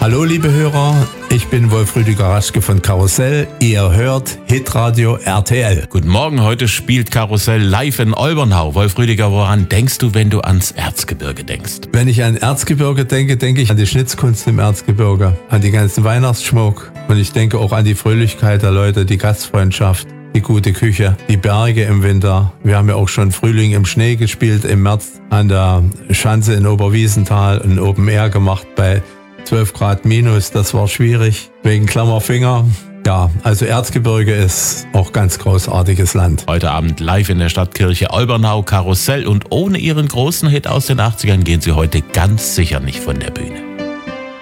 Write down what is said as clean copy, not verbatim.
Hallo liebe Hörer, ich bin Wolf Rüdiger Raschke von Karussell. Ihr hört Hitradio RTL. Guten Morgen, heute spielt Karussell live in Olbernhau. Wolf Rüdiger, woran denkst du, wenn du ans Erzgebirge denkst? Wenn ich an Erzgebirge denke, denke ich an die Schnitzkunst im Erzgebirge, an die ganzen Weihnachtsschmuck und ich denke auch an die Fröhlichkeit der Leute, die Gastfreundschaft, die gute Küche, die Berge im Winter. Wir haben ja auch schon Frühling im Schnee gespielt im März an der Schanze in Oberwiesenthal, ein Open Air gemacht bei 12 Grad minus, das war schwierig, wegen Klammerfinger. Ja, also Erzgebirge ist auch ganz großartiges Land. Heute Abend live in der Stadtkirche Olbernhau, Karussell, und ohne ihren großen Hit aus den 80ern gehen sie heute ganz sicher nicht von der Bühne.